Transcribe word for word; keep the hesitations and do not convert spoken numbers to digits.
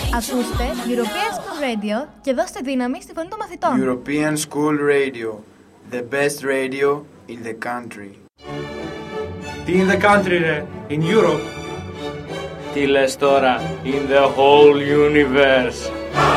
Ακούστε European School Radio και δώστε δύναμη στη φωνή των μαθητών. European School Radio, the best radio in the country. Τι in the country ρε, in Europe. Τι λες τώρα, in the whole universe.